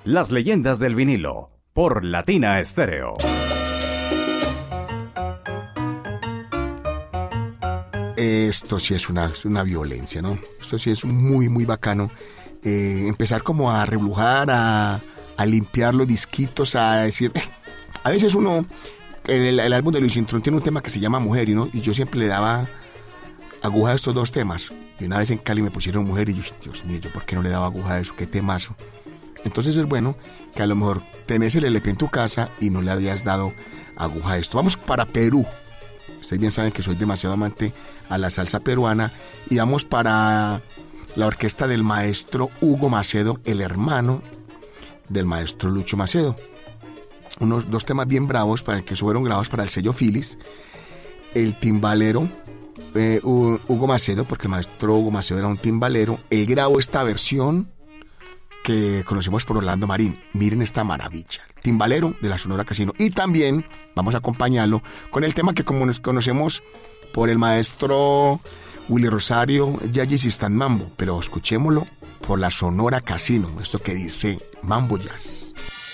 Las leyendas del vinilo, por Latina Estéreo. Esto sí es una violencia, ¿no? Esto sí es muy, muy bacano. Empezar como a reblujar, a limpiar los disquitos, a decir... A veces uno... El álbum de Luis Intrón tiene un tema que se llama Mujer, ¿no? Y yo siempre le daba aguja a estos dos temas. Y una vez en Cali me pusieron Mujer y yo, Dios mío, ¿yo por qué no le daba aguja a eso? ¡Qué temazo! Entonces es bueno que a lo mejor tenés el LP en tu casa y no le habías dado aguja a esto. Vamos para Perú. Ustedes bien saben que soy demasiado amante a la salsa peruana. Y vamos para la orquesta del maestro Hugo Macedo, el hermano del maestro Lucho Macedo. Dos temas bien bravos que fueron grabados para el sello Philips. El timbalero Hugo Macedo, porque el maestro Hugo Macedo era un timbalero, él grabó esta versión que conocemos por Orlando Marín. Miren esta maravilla, timbalero de la Sonora Casino. Y también vamos a acompañarlo con el tema que como nos conocemos por el maestro Willy Rosario, Yayi Sistan Mambo, pero escuchémoslo por la Sonora Casino, esto que dice Mambo Jazz.